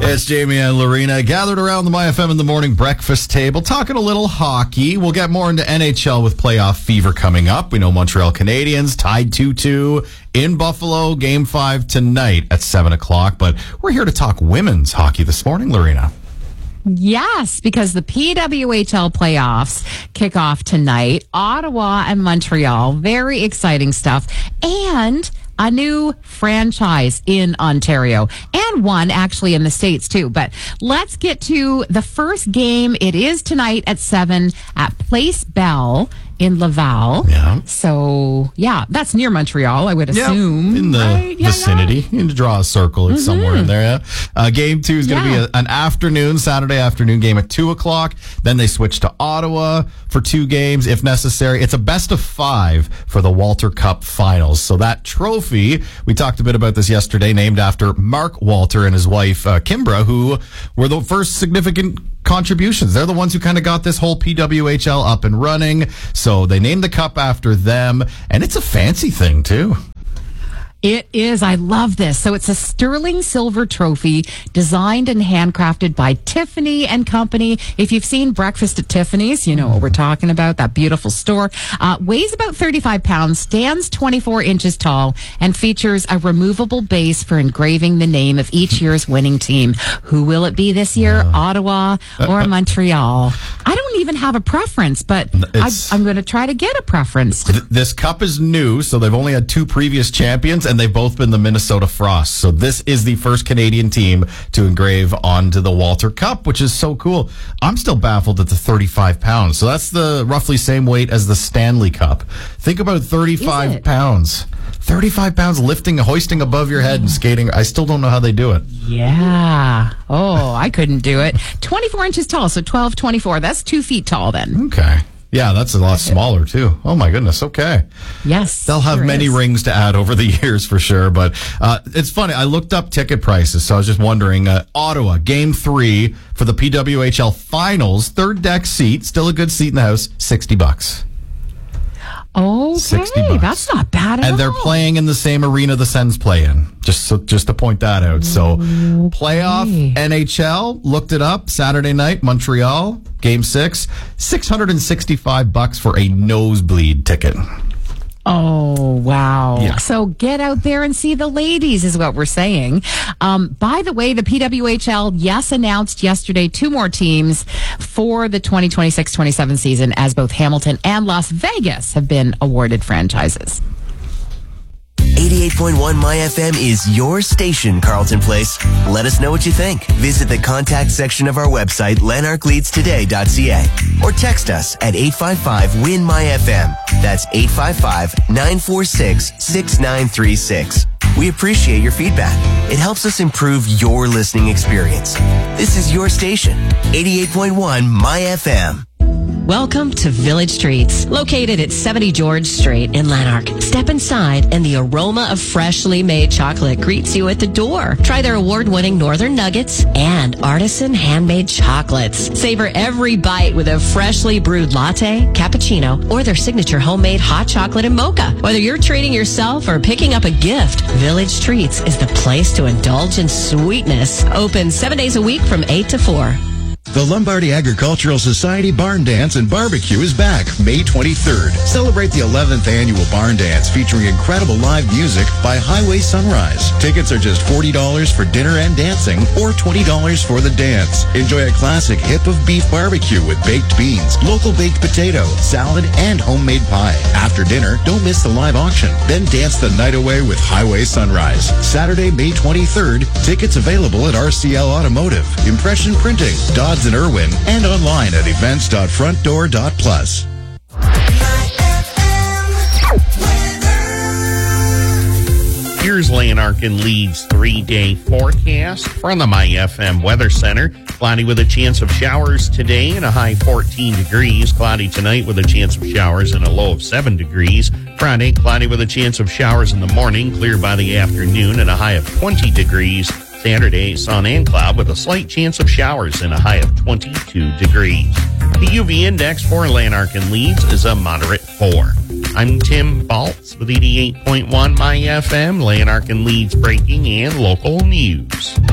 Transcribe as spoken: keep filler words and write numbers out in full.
It's Jamie and Lorena gathered around the My F M in the morning breakfast table, talking a little hockey. We'll get more into N H L with playoff fever coming up. We know Montreal Canadiens tied two two in Buffalo, game five tonight at seven o'clock. But we're here to talk women's hockey this morning, Lorena. Yes, because the P W H L playoffs kick off tonight. Ottawa and Montreal. Very exciting stuff. And a new franchise in Ontario, and one actually in the States too. But let's get to the first game. It is tonight at seven at Place Bell in Laval. Yeah. So, yeah, that's near Montreal, I would Yeah, assume. in the right? yeah, vicinity. Yeah. You need to draw a circle mm-hmm. somewhere in there. Yeah. Uh, game two is going to Yeah. be a, an afternoon, Saturday afternoon game at two o'clock. Then they switch to Ottawa for two games if necessary. It's a best of five for the Walter Cup finals. So that trophy, we talked a bit about this yesterday, named after Mark Walter and his wife, uh, Kimbra, who were the first significant contributions. They're the ones who kind of got this whole P W H L up and running. So they named the cup after them, and it's a fancy thing too. It is. I love this. So it's a sterling silver trophy designed and handcrafted by Tiffany and Company. If you've seen Breakfast at Tiffany's, you know what we're talking about, that beautiful store. Uh, weighs about thirty-five pounds, stands twenty-four inches tall, and features a removable base for engraving the name of each year's winning team. Who will it be this year? Uh, Ottawa or Montreal? I don't even have a preference, but I, I'm going to try to get a preference. Th- this cup is new, so they've only had two previous champions, and they've both been the Minnesota Frost. So this is the first Canadian team to engrave onto the Walter Cup, which is so cool. I'm still baffled at the thirty-five pounds. So that's the roughly same weight as the Stanley Cup. Think about thirty-five pounds. thirty-five pounds lifting, hoisting above your head and skating. I still don't know how they do it. Yeah. Oh, I couldn't do it. twenty-four inches tall, so twelve, twenty-four. That's two feet tall then. Okay. Yeah, that's a lot smaller, too. Oh, my goodness. Okay. Yes. They'll have sure many is. rings to add over the years for sure. But uh, it's funny. I looked up ticket prices, so I was just wondering. Uh, Ottawa, game three for the P W H L finals, third deck seat, still a good seat in the house, sixty bucks. Okay, sixty bucks. That's not bad at all. And they're playing in the same arena the Sens play in. Just so, just to point that out. So, okay. Playoff N H L, looked it up, Saturday night, Montreal, game six, six hundred sixty-five bucks for a nosebleed ticket. Oh, wow. Yeah. So get out there and see the ladies is what we're saying. Um, by the way, the P W H L, yes, announced yesterday two more teams for the twenty twenty-six twenty-seven season, as both Hamilton and Las Vegas have been awarded franchises. eighty-eight point one My F M is your station, Carlton Place. Let us know what you think. Visit the contact section of our website, lanark leads today dot c a, or text us at eight five five, W I N, M Y F M. That's eight five five, nine four six, six nine three six. We appreciate your feedback. It helps us improve your listening experience. This is your station, eighty-eight point one My F M. Welcome to Village Treats, located at seventy George Street in Lanark. Step inside and the aroma of freshly made chocolate greets you at the door. Try their award-winning Northern Nuggets and artisan handmade chocolates. Savor every bite with a freshly brewed latte, cappuccino, or their signature homemade hot chocolate and mocha. Whether you're treating yourself or picking up a gift, Village Treats is the place to indulge in sweetness. Open seven days a week from eight to four. The Lombardy Agricultural Society Barn Dance and Barbecue is back May twenty-third. Celebrate the eleventh annual Barn Dance featuring incredible live music by Highway Sunrise. Tickets are just forty dollars for dinner and dancing or twenty dollars for the dance. Enjoy a classic hip of beef barbecue with baked beans, local baked potato, salad, and homemade pie. After dinner, don't miss the live auction. Then dance the night away with Highway Sunrise. Saturday, May twenty-third. Tickets available at R C L Automotive, Impression Printing, Dodds and Irwin, and online at events dot front door dot plus. Here's Lanark and Leeds three-day forecast from the My F M Weather Center. Cloudy with a chance of showers today and a high fourteen degrees. Cloudy tonight with a chance of showers and a low of seven degrees. Friday, cloudy with a chance of showers in the morning, clear by the afternoon and a high of twenty degrees. Saturday, sun and cloud with a slight chance of showers and a high of twenty-two degrees. The U V index for Lanark and Leeds is a moderate four. I'm Tim Baltz with eighty-eight point one My F M, Lanark and Leeds breaking and local news.